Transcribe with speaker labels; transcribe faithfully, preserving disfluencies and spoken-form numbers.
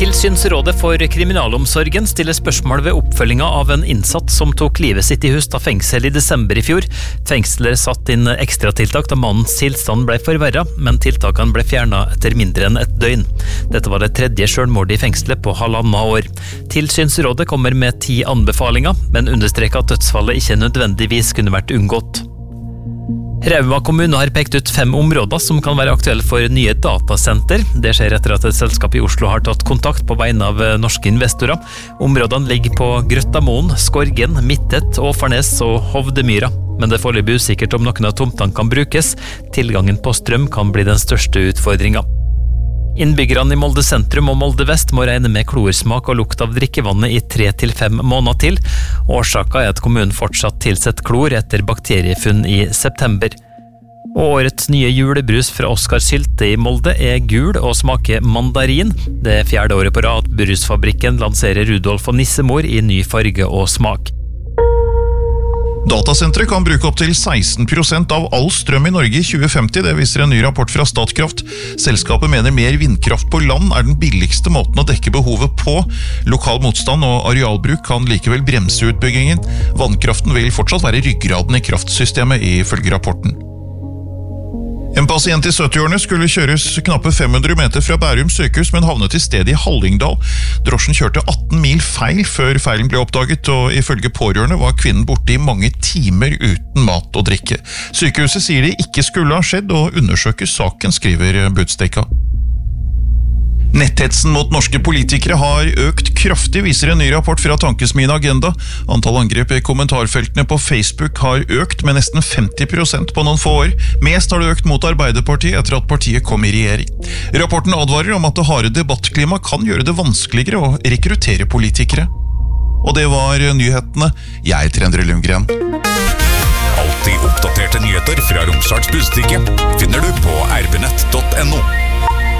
Speaker 1: Tilsynsrådet for kriminalomsorgen stiller spørsmål ved oppfølginga av en innsatt som tok livet sitt i Hustad fengsel i desember i fjor. Fengselet satt inn ekstratiltak da mannens tilstand ble forverret, men tiltakene ble fjernet etter mindre enn et døgn. Dette var det tredje selvmordet i fengselet på halvannet år. Tilsynsrådet kommer med ti anbefalinger, men understreker at dødsfallet ikke nødvendigvis kunne vært unngått. Rauma kommune har pekt ut fem områder som kan være aktuelle for nye datasenter. Det skjer etter at et selskap i Oslo har tatt kontakt på vegne av norske investorer. Områdene ligger på Grøttamoen, Skorgen, Midtet, Åfarnes og Hovdemyra. Men det er foreløpig usikkert om noen av tomtene kan brukes. Tilgangen på strøm kan bli den største utfordringen. Innbyggerne i Molde sentrum og Molde vest må regne med klorsmak og lukt av drikkevannet i tre til fem måneder til. Årsaken er at kommunen fortsatt tilsetter klor etter bakteriefunn i september. Og årets nye julebrus fra Oskar Sylte i Molde er gul og smaker mandarin. Det er fjerde året på rad brusfabrikken lanserer Rudolf og Nissemor i ny farge og smak.
Speaker 2: Datasenteret kan bruke opp til seksten prosent av all strøm i Norge i tjue femti, det viser en ny rapport fra Statkraft. Selskapet mener mer vindkraft på land er den billigste måten å dekke behovet på. Lokal motstand og arealbruk kan likevel bremse utbyggingen. Vannkraften vil fortsatt være ryggraden i kraftsystemet, ifølge rapporten. En pasient i syttiårene skulle kjøres knappe fem hundre meter fra Bærum sykehus, men havnet i stedet i Hallingdal. Drosjen kjørte atten mil feil før feilen ble oppdaget, og ifølge pårørende var kvinnen borte i mange timer uten mat og drikke. Sykehuset sier det ikke skulle ha skjedd, og undersøker saken, skriver Budstikka. Netthetsen mot norske politikere har økt kraftig, viser en ny rapport fra Tankesmien Agenda. Antall angrep i kommentarfeltene på Facebook har økt med nesten femti prosent på noen få år. Mest har det økt mot Arbeiderpartiet etter at partiet kom i regjering. Rapporten advarer om at det harde debattklima kan gjøre det vanskeligere å rekruttere politikere. Og det var nyhetene. Jeg heter Endre Lundgren.
Speaker 3: Alltid oppdaterte nyheter fra Romsdal.